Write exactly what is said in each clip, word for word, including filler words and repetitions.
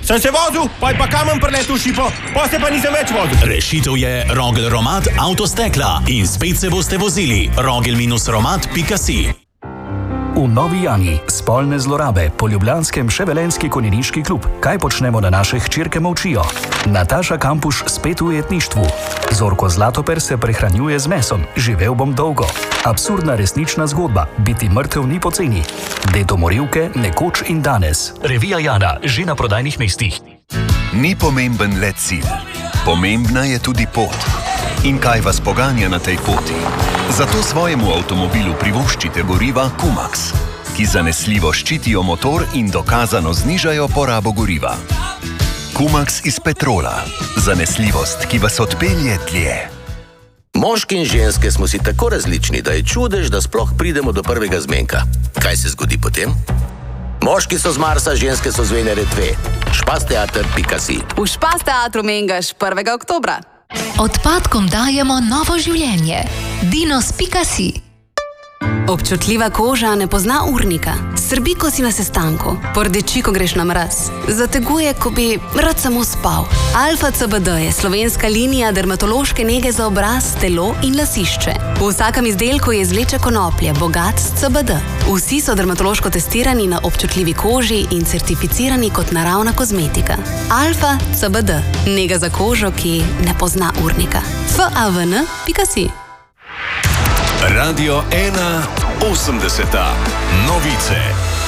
sem se vozil, pa je pa kamen preletel šipo, pa se pa nisem več vozil. Rešitev je Rogel Romat Avtostekla in spet se boste vozili. rogel romat pika si. V Novi Jani spolne zlorabe po ljubljanskem Ševelenski konjeniški klub. Kaj počnemo, da naše hčerke molčijo? Nataša Kampuš spet v ujetništvu. Zorko Zlatoper se prehranjuje z mesom. Živel bom dolgo. Absurdna resnična zgodba. Biti mrtev ni poceni. Dedo morilke nekoč in danes. Revija Jana že na prodajnih mestih. Ni pomemben le cilj. Pomembna je tudi pot. In kaj vas poganja na tej poti? Zato svojemu avtomobilu privoščite goriva Kumax, ki zanesljivo ščitijo motor in dokazano znižajo porabo goriva. Kumax iz petrola. Zanesljivost, ki vas odpelje dlje. Moški in ženske smo si tako različni, da je čudež, da sploh pridemo do prvega zmenka. Kaj se zgodi potem? Moški so z Marsa, ženske so z Venere dve. špasteater pika si. V Špasteatru Mengaš prvega oktobra. Odpadkom dajemo novo življenje. dinos pika si. Občutljiva koža ne pozna urnika. Srbi, ko si na sestanku. Pordeči, ko greš na mraz. Zateguje, ko bi rad samo spal. Alfa C B D je slovenska linija dermatološke nege za obraz, telo in lasišče. V vsakem izdelku je izvleče konoplje, bogat s C B D. Vsi so dermatološko testirani na občutljivi koži in certificirani kot naravna kozmetika. Alfa C B D. Nega za kožo, ki ne pozna urnika. f a v n pika si. Radio ena osemdeseta. Novice.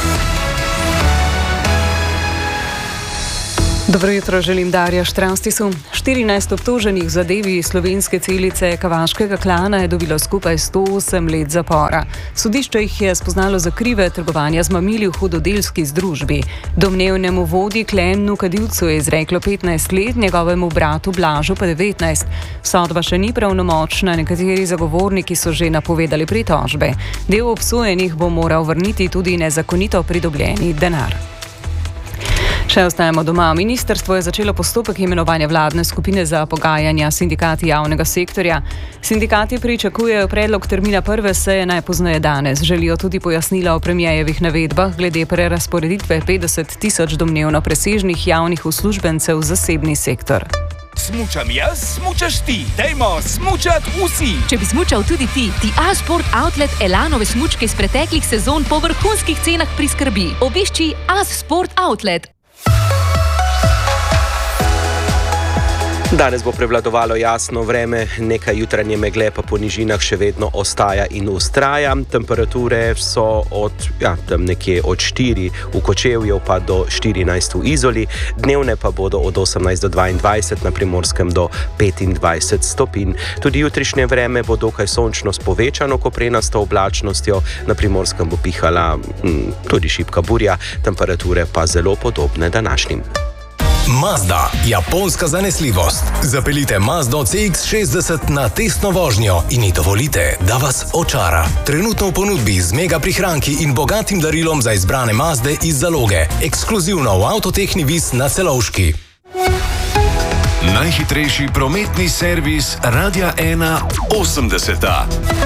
Dobro jutro, želim Darja Štranstisu. štirinajst obtoženih v zadevi slovenske celice Kavaškega klana je dobilo skupaj sto osem let zapora. Sodišče jih je spoznalo za krive trgovanja z mamili v hudodelski združbi. Domnevnemu vodji Klemnu Kadilcu je izreklo petnajst let, njegovemu bratu Blažu pa devetnajst. Sodba še ni pravnomočna, nekateri zagovorniki so že napovedali pritožbe. Del obsojenih bo moral vrniti tudi nezakonito pridobljeni denar. Še ostajamo doma. Ministrstvo je začelo postopek imenovanja vladne skupine za pogajanja s sindikati javnega sektorja. Sindikati pričakujejo predlog termina prve seje najpozneje danes. Želijo tudi pojasnila o premierjevih navedbah glede prerazporeditve petdeset tisoč domnevno presežnih javnih uslužbencev v zasebni sektor. Smučam jaz, smučaš ti. Dajmo smučat vsi. Če bi smučal tudi ti, ti A-Sport Outlet Elanove smučke iz preteklih sezon po vrhunskih cenah priskrbi. Obišči A-Sport Outlet. Danes bo prevladovalo jasno vreme, nekaj jutranje megle pa po nižinah še vedno ostaja in ustraja. Temperature so od, ja, tam nekje od štiri v Kočevju pa do štirinajst v Izoli, dnevne pa bodo od osemnajst do dvaindvajset, na Primorskem do petindvajset stopinj. Tudi jutrišnje vreme bo dokaj sončno s povečano koprenasto oblačnostjo, na Primorskem bo pihala hm, tudi šibka burja, temperature pa zelo podobne današnjim. Mazda, japonska zanesljivost. Zapeljite Mazdo C X šestdeset na testno vožnjo in ji dovolite, da vas očara. Trenutno v ponudbi z mega prihranki in bogatim darilom za izbrane Mazde iz zaloge. Ekskluzivno v Avtotehni Vis na Celovški. Najhitrejši prometni servis Radia ena osemdeseta.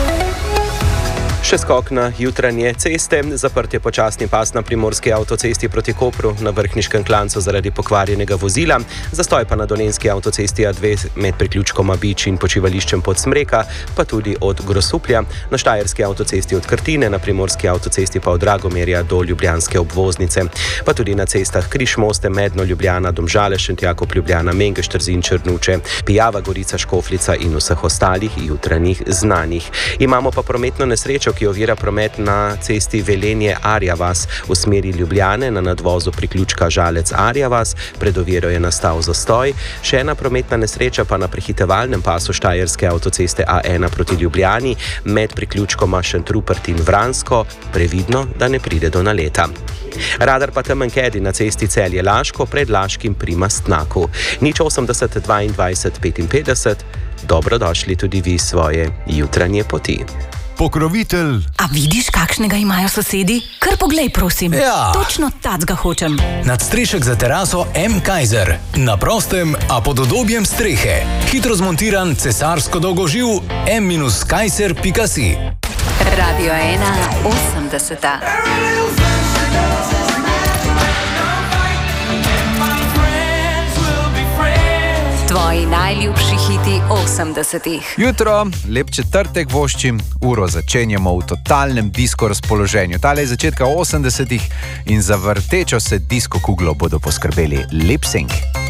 Še skok na jutranje ceste, zaprt je počasni pas na primorski avtocesti proti Kopru na Vrhniškem klancu zaradi pokvarjenega vozila, zastoj pa na dolenjski avtocesti A dve med priključkoma Bič in počivališčem Podsmreka, pa tudi od Grosuplja, na štajerski avtocesti od Krtine, na primorski avtocesti pa od Dragomerja do ljubljanske obvoznice, pa tudi na cestah Križ-Moste, Medno, Ljubljana, Domžale, Šentjakov, Ljubljana, Mengeš, Trzin, Črnuče, Pijava, Gorica, Škofljica in vseh ostalih jutranjih znanih. Imamo pa prometno nesrečo, ki ovira promet na cesti Velenje-Arja-Vas v smeri Ljubljane na nadvozu priključka Žalec-Arja-Vas, pred oviro je nastal zastoj. Še ena prometna nesreča pa na prehitevalnem pasu štajerske avtoceste A ena proti Ljubljani med priključkoma Šentrupert in Vransko, previdno, da ne pride do naleta. Radar pa temenkedi na cesti Celje-Laško pred Laškim pri Mastnaku. Nič osemdeset dvaindvajset petinpetdeset, dobrodošli tudi vi svoje jutranje poti. Pokrovitelj. A vidiš, kakšnega imajo sosedi? Kar poglej, prosim. Ja. Točno tacga hočem. Nadstrešek za teraso M. Kaiser. Na prostem, a pod udobjem strehe. Hitro zmontiran cesarsko dolgoživ M Kaiser pika si. Radio ena osemdeseta. najljubši hiti osemdesetih. Jutro, lep četrtek voščim, uro začenjamo v totalnem disko razpoloženju. Tale je začetka osemdesetih in za vrtečo se disko kuglo bodo poskrbeli Lip Sync.